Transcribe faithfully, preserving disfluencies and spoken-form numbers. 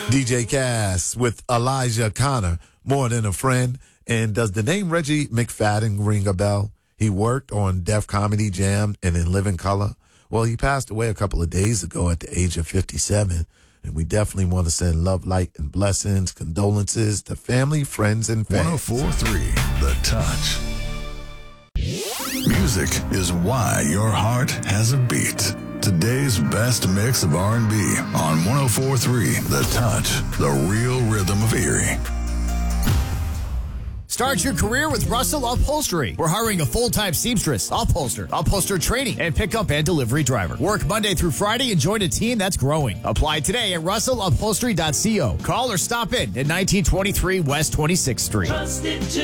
D J Cass with Elijah Connor, More Than a Friend. And does the name Reggie McFadden ring a bell? He worked on Def Comedy Jam and In Living Color. Well, he passed away a couple of days ago at the age of fifty-seven. And we definitely want to send love, light, and blessings, condolences to family, friends, and fans. one oh four point three The Touch. Music is why your heart has a beat. Today's best mix of R and B on one oh four point three The Touch, the real rhythm of Erie. Start your career with Russell Upholstery. We're hiring a full-time seamstress, upholster, upholster training, and pickup and delivery driver. Work Monday through Friday and join a team that's growing. Apply today at russell upholstery dot co. Call or stop in at nineteen twenty-three West twenty-sixth Street.